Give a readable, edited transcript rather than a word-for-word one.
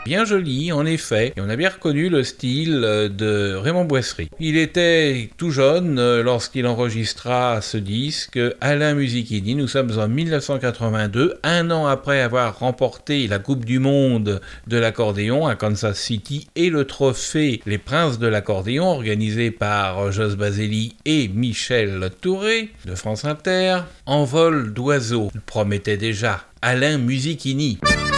Bien joli, en effet, et on a bien reconnu le style de Raymond Boisserie. Il était tout jeune lorsqu'il enregistra ce disque, Alain Musichini. Nous sommes en 1982, un an après avoir remporté la Coupe du Monde de l'accordéon à Kansas City et le trophée Les Princes de l'accordéon organisé par Jos Baselli et Michel Touré de France Inter. Envol d'oiseaux promettait déjà Alain Musichini.